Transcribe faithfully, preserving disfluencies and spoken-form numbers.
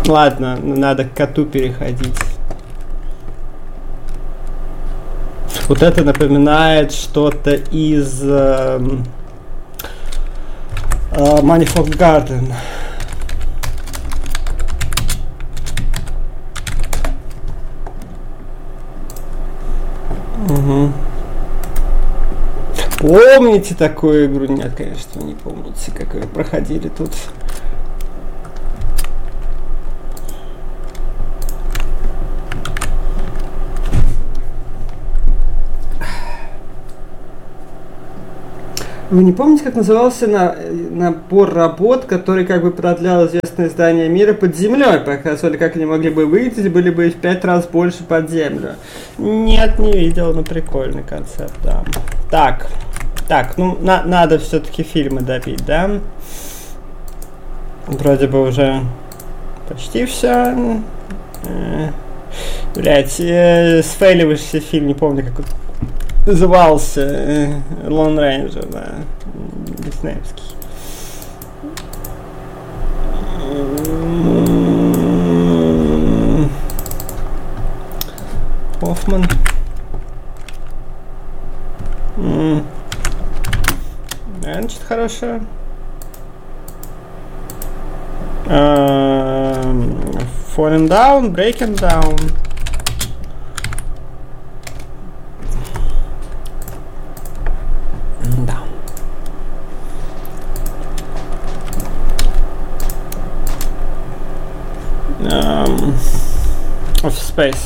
Ладно, надо к коту переходить. Вот это напоминает что-то из э, э, Manifold Garden. Угу. Помните такую игру? Нет, конечно, не помните, как вы проходили тут. Вы не помните, как назывался на, набор работ, который как бы продлял известное издание мира под землей? Показывали, как они могли бы выйти, были бы в пять раз больше под землю. Нет, не видел, но прикольный концепт, да. Так, так, ну на, надо все-таки фильмы добить, да? Вроде бы уже почти все. Блять, э, сфейлившийся фильм, не помню, как он назывался, э, Lone Ranger, да, диснеевский. Хоффман. Mm. Значит, хорошо. Uh, falling down, breaking down. Да. Um, Office Space.